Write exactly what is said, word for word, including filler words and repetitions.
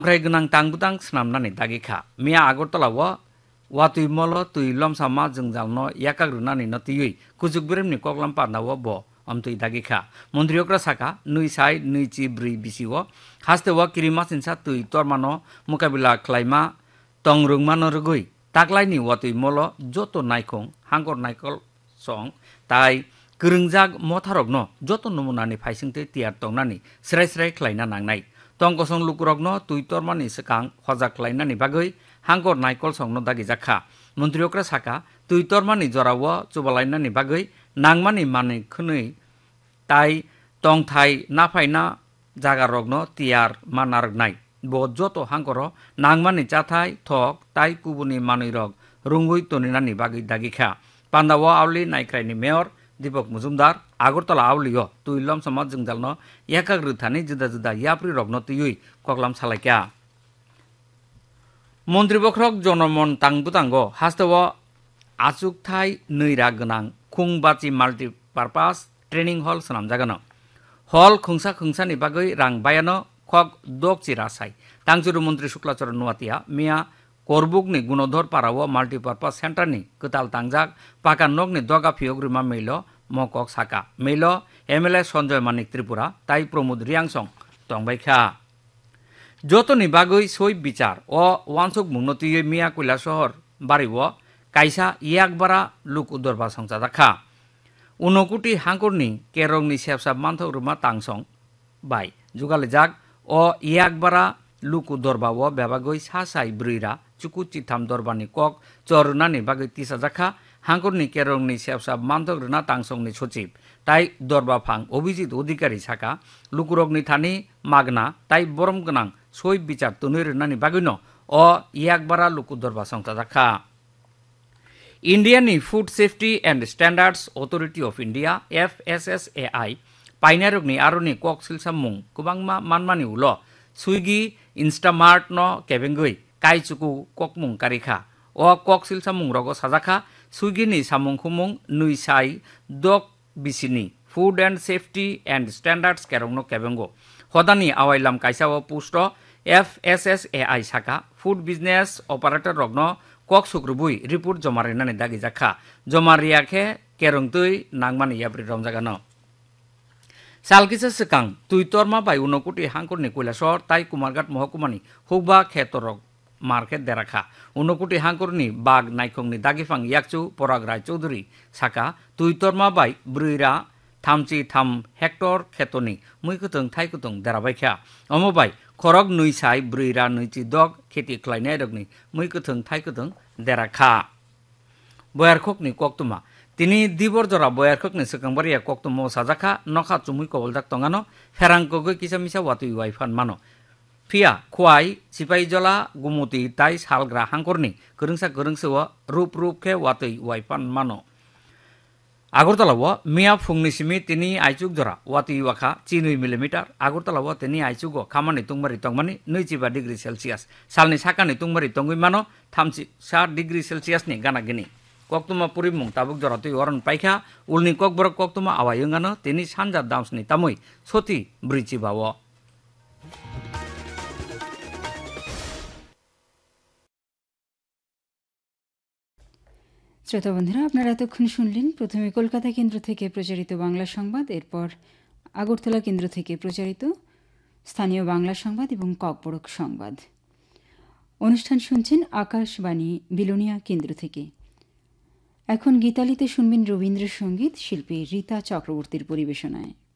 Amrai gunang tangbutang snamnani dagikha mia agortala wa watui molo tui lomsama jengjalno yakagrunani no tiyui kujukbremni koklam parnawo bo amtui dagikha mondriokra saka nui sai nui chi bri bisiwo haste wa kirimasinsa tui tormano mukabila klaima tongrungmano rugui taklaini watui molo joto naikong hangor naikol song tai keringjak motharokno joto numunani phaisingte tiar tongnani srai srai klaina nangnai tongkosong lukurokno tui tormani sekang hojak klainani bagui hangor naikol songno dagi jakha mondriokra saka tui tormani jorawo chubalainani bagui nangmani mani khunui tai tongthai nafaina jagarokno tiar manargnai bo joto hangoro nangmani chathai thok tai kubuni manirok rungui toninani bagui dagikha pandawo awli naikraini mayor Dipok Mujumdar Agartala awliyo tui lomsama jengjalno yakagrithani juda juda yapri rokno tiyui koklam salaikya মন্ত্রী বক্রক জনমন তাংবুতাঙ্গো হাস্তেও আচুক থাই নৈরা গনাং খুংবাচি multipurpose training হল সনাম জাগানো হল খুংসা খুংসানি বাগৈ রাং বায়ানো খক দক চিরাসাই তাংচুরু মন্ত্রী শুক্লাচরণ নুয়াতিয়া মিয়া করবুকনি গুণধর পারাও multipurpose সেন্টারনি কতাল তাংজাক পাকা নগনি দগা ফিয়গ্রিমা mail মকক সাকা mail MLA Sanjay মানিক ত্রিপুরা তাই প্রমোদ রিয়াংসং টংবাইখা যতনি বাগৈ সই বিচার ও ওয়ানসুক মুন্নতিয়ে মিয়া কৈলা শহর বাড়িও কাইসা ইয়াকবারা লুক উদ্দরবা সংসাদাখা উনকুটি হাঙ্কুরনি কেরংনি সেবসাব মান্থক রুমা তাংসং বাই जुगाले जाग ও ইয়াকবারা লুক উদ্দরবা ও বেবাগৈ সাসাই ব্রইরা চুকুচি থাম দরবানি কক চরনানি বাগৈ তিসা জাখা হাঙ্কুরনি কেরংনি সেবসাব মান্থক রুনা তাংসংনি সচিব তাই দরবা ফাং অভিজিৎ অধিকারী সাকা লুকুরগনি থানি মাগনা তাই বরম গনাং সই বিচার তনুরনানি বাগৈনো ও ইয়াকবারা লুকুদরবা সংস্থা জাখা ইন্ডিয়ানি food safety and standards authority of India F S S A I পাইনারগনি আরনি cock সিলসামুং কুবাংমা মানমানি উলো Swiggy Instamart ন কেবেঙ্গৈ কাইচুকু kokmung কারিখা ও কক সিলসামুং রগ সাজাখা সুইগিনি সামুং খুমুং নুই সাই দক বিসিনি food and safety and standards কেরংনো কেবেঙ্গো হদানি আওয়াইলাম কাইসাও পুষ্ট F S S A I শাখা food business operator রগ্ন cock সুগ্রুবুই report জমা রেনানি দাগি জাখা জমা রিয়াখে কেরংতৈ নাংমানি ইয়াব্রি রমজাগানো সালকিসা সেকাং তুই তরমা by উনকুটি হাঙ্কুরনি কৈলাসর তাই কুমারঘাট মহকুমানি হুকবা খেতরক মার্কেট দেরাখা উনকুটি হাঙ্কুরনি বাগ নাইখংনি দাগিফাং ইয়াকচু পরাগ রায় চৌধুরী শাখা তুই তরমা বাই ব্রুইরা থামচি থাম হেক্টর খেতনি মুইকুতং থাইকুতং দেরাবাইখা অমবাই খরক নুই সাই ব্রুইরা নুইচি দগ খেতি খ্লাইনাই রগনি মুইকুতং থাইকুতং দেরাখা বয়ারখকনি কক্তমা তিনি দিবরজরা বয়ারখকনি সেকাংবারিয়া কক্তমো সাজাখা নখা চুমুই কবলজাক তঙ্গানো ফেরাংকগৈ কিসা মিসা ওয়াতুই ওয়াইফান মানো ফিয়া খোয়াই সিপাইজলা গুমতি তাই সালগ্রা হাঙ্করনি গরংসা গরংসেও রূপ রূপ খে ওয়াতুই ওয়াইফান মানো আগরতলাও মিয়া ফুংনিসিমি তিনি আইচুক জরা ওয়াতি ওয়াখা চিনুই মিলিমিটার আগরতলাও তিনি আইচুগো খামানি তুংমারি তংমানি নৈচিবা ডিগ্রি সেলসিয়াস সালনি সাকানি তুংমারি তংগুই মানো থামচি ষাট ডিগ্রি সেলসিয়াসনি গানাগিনি কক্তমা পুরিমুং তাবুক জরা তুই অরণ পাইখা উলনি ককবরক কক্তমা আওয়াইঙ্গানো তিনি সানজার দামসনি তামুই সতি ব্রিচিবাও শ্রোতা বন্ধুরা আপনারা এতক্ষণ শুনলেন প্রথমে কলকাতা কেন্দ্র থেকে প্রচারিত বাংলা সংবাদ এরপর আগরতলা কেন্দ্র থেকে প্রচারিত স্থানীয় বাংলা সংবাদ এবং ককবরক সংবাদ অনুষ্ঠান শুনছেন আকাশবাণী বিলোনিয়া কেন্দ্র থেকে এখন গীতালিতে শুনবেন রবীন্দ্রসঙ্গীত শিল্পী রীতা চক্রবর্তীর পরিবেশনায়।